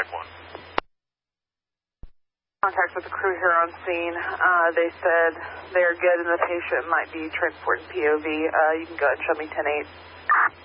contact 1. Contact with the crew here on scene. They said they're good and the patient might be transported POV. You can go ahead and show me 10-8.